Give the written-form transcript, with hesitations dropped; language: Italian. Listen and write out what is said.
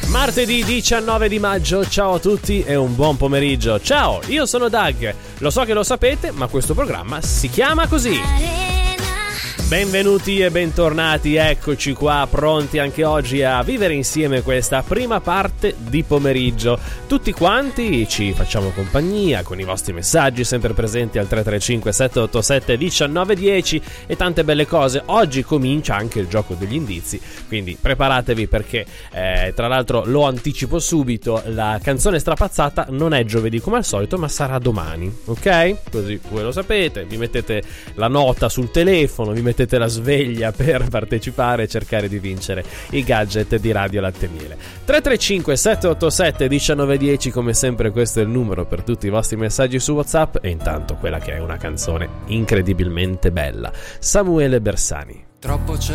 Martedì 19 di maggio, ciao a tutti e un buon pomeriggio. Ciao, io sono Doug, lo so che lo sapete, ma questo programma si chiama così. Benvenuti e bentornati, eccoci qua, pronti anche oggi a vivere insieme questa prima parte di pomeriggio. Tutti quanti ci facciamo compagnia con i vostri messaggi sempre presenti al 335 787 1910 e tante belle cose. Oggi comincia anche il gioco degli indizi, quindi preparatevi perché tra l'altro lo anticipo subito, la canzone strapazzata non è giovedì come al solito ma sarà domani, ok? Così voi lo sapete, vi mettete la nota sul telefono, vi mettete la sveglia per partecipare e cercare di vincere i gadget di Radio Latte Miele. 335 787 1910, come sempre questo è il numero per tutti i vostri messaggi su WhatsApp. E intanto quella che è una canzone incredibilmente bella, Samuele Bersani. Troppo c'è